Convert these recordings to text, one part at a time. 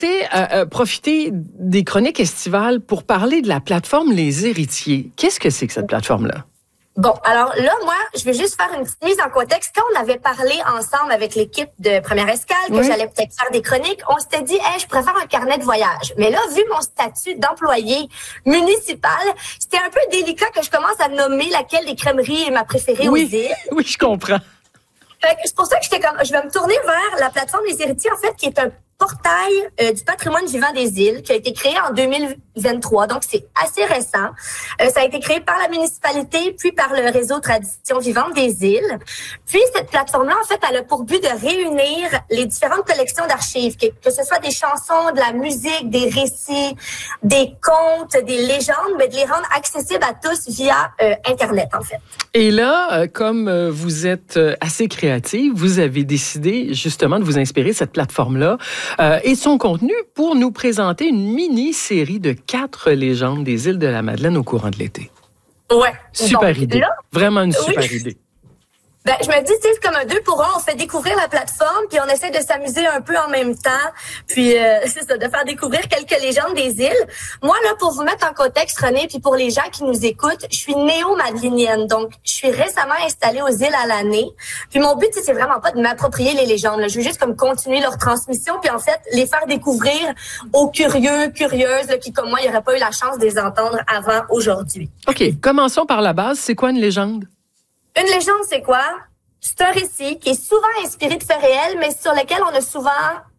profité des chroniques estivales pour parler de la plateforme Les Héritiers. Qu'est-ce que c'est que cette plateforme-là? Bon, alors là, moi, je vais juste faire une petite mise en contexte. Quand on avait parlé ensemble avec l'équipe de Première Escale, que j'allais peut-être faire des chroniques, on s'était dit, je préfère un carnet de voyage. Mais là, vu mon statut d'employé municipal, c'était un peu délicat que je commence à nommer laquelle des crèmeries est ma préférée aux îles. Oui, je comprends. C'est pour ça que je vais me tourner vers la plateforme Les Héritiers, en fait, qui est un portail du patrimoine vivant des îles qui a été créé en 2023, donc c'est assez récent. Ça a été créé par la municipalité, puis par le réseau Traditions vivantes des îles. Puis cette plateforme-là, en fait, elle a pour but de réunir les différentes collections d'archives, que ce soit des chansons, de la musique, des récits, des contes, des légendes, mais de les rendre accessibles à tous via Internet, en fait. Et là, comme vous êtes assez créative, vous avez décidé justement de vous inspirer de cette plateforme-là et son contenu pour nous présenter une mini-série de 4 légendes des îles de la Madeleine au courant de l'été. Ouais. Super idée. Là, vraiment une super idée. Ben, je me dis, c'est comme un 2 pour 1. On fait découvrir la plateforme, puis on essaie de s'amuser un peu en même temps. Puis, c'est ça, de faire découvrir quelques légendes des îles. Moi, là, pour vous mettre en contexte, René, puis pour les gens qui nous écoutent, je suis néo-madelinienne. Donc, je suis récemment installée aux îles à l'année. Puis, mon but, c'est vraiment pas de m'approprier les légendes. Là. Je veux juste comme continuer leur transmission, puis en fait, les faire découvrir aux curieux, curieuses, là, qui, comme moi, n'auraient pas eu la chance de les entendre avant aujourd'hui. OK. Commençons par la base. C'est quoi une légende? Une légende, c'est quoi? C'est un récit qui est souvent inspiré de faits réels, mais sur lequel on a souvent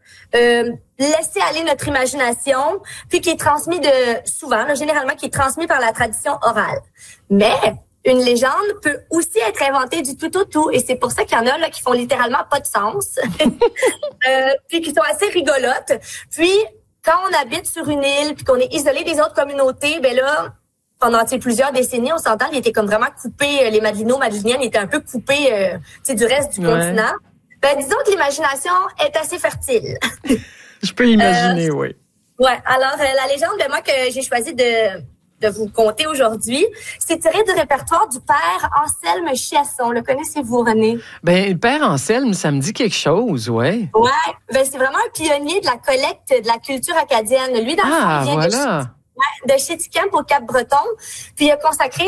laissé aller notre imagination, puis qui est transmis généralement, qui est transmis par la tradition orale. Mais une légende peut aussi être inventée du tout au tout, et c'est pour ça qu'il y en a là qui font littéralement pas de sens, puis qui sont assez rigolotes. Puis, quand on habite sur une île, puis qu'on est isolé des autres communautés, ben là, pendant plusieurs décennies, on s'entend, il était comme vraiment coupé, les Madelinots, Madeliniennes étaient un peu coupés du reste du continent. Ben, disons que l'imagination est assez fertile. Je peux imaginer, oui. Ouais, alors la légende moi que j'ai choisi de vous conter aujourd'hui, c'est tiré du répertoire du père Anselme Chiasson. Le connaissez-vous, René? Ben, le père Anselme, ça me dit quelque chose, ouais. Ouais, ben c'est vraiment un pionnier de la collecte de la culture acadienne. Lui, dans le fond, il vient de Chéticamp au Cap-Breton. Puis il a consacré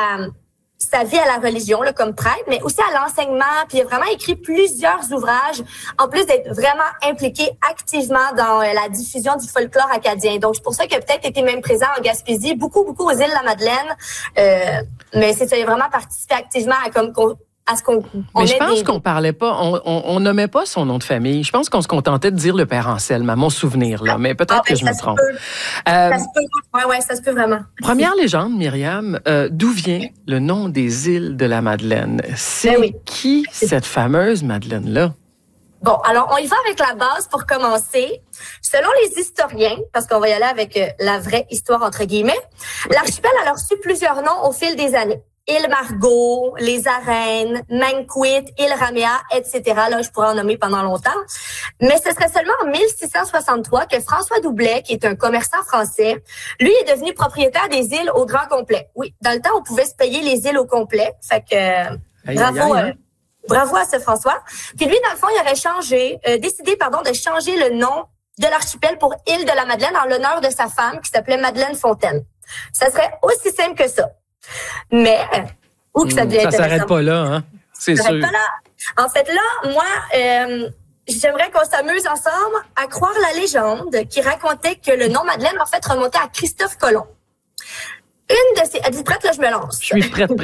sa vie à la religion, là, comme prêtre, mais aussi à l'enseignement. Puis il a vraiment écrit plusieurs ouvrages, en plus d'être vraiment impliqué activement dans la diffusion du folklore acadien. Donc, c'est pour ça qu'il a peut-être été même présent en Gaspésie, beaucoup aux îles de la Madeleine. Mais c'est ça, il a vraiment participé activement à ce qu'on... Mais je pense qu'on parlait pas, on nommait pas son nom de famille. Je pense qu'on se contentait de dire le père Anselme, à mon souvenir, là. Mais peut-être que je me trompe. Ça se peut. Ouais, ça se peut vraiment. Première légende, Myriam, d'où vient le nom des îles de la Madeleine? C'est qui cette fameuse Madeleine-là? Bon, alors on y va avec la base pour commencer. Selon les historiens, parce qu'on va y aller avec la vraie histoire entre guillemets, l'archipel a reçu plusieurs noms au fil des années. Île Margot, les Arènes, Manquit, Île Ramea, etc. Là, je pourrais en nommer pendant longtemps. Mais ce serait seulement en 1663 que François Doublet, qui est un commerçant français, lui est devenu propriétaire des îles au grand complet. Oui, dans le temps, on pouvait se payer les îles au complet. Fait que bravo à ce François. Puis lui, dans le fond, il aurait décidé de changer le nom de l'archipel pour Île de la Madeleine en l'honneur de sa femme qui s'appelait Madeleine Fontaine. Ça serait aussi simple que ça. Mais, ça devient intéressant. Ça s'arrête pas là, hein? C'est sûr. Pas là. En fait, là, moi, j'aimerais qu'on s'amuse ensemble à croire la légende qui racontait que le nom Madeleine, en fait, remontait à Christophe Colomb. Êtes-vous prête, là, je me lance? Je suis prête.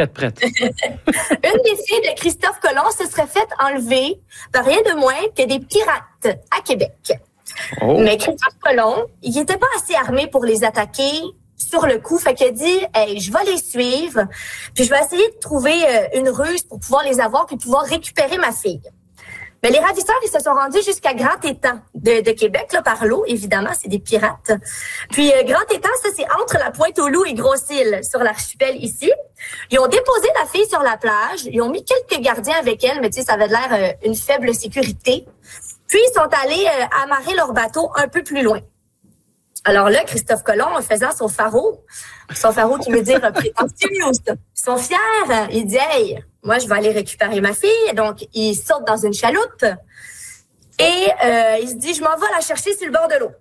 Une des filles de Christophe Colomb se serait faite enlever par rien de moins que des pirates à Québec. Oh. Mais Christophe Colomb, il n'était pas assez armé pour les attaquer sur le coup, fait qu'il a dit je vais les suivre, puis je vais essayer de trouver une ruse pour pouvoir les avoir puis pouvoir récupérer ma fille. Mais les ravisseurs, ils se sont rendus jusqu'à Grand Étang de Québec, là, par l'eau, évidemment, c'est des pirates. Puis Grand Étang, ça, c'est entre la Pointe-aux-Loups et Grosse-Île, sur l'archipel ici. Ils ont déposé la fille sur la plage, ils ont mis quelques gardiens avec elle, mais tu sais, ça avait l'air une faible sécurité. Puis ils sont allés amarrer leur bateau un peu plus loin. Alors là, Christophe Colomb, en faisant son pharo qui veut dire prétentieux, ils sont fiers. Il dit, hey, moi, je vais aller récupérer ma fille. Donc, il saute dans une chaloupe et il se dit, je m'en vais la chercher sur le bord de l'eau.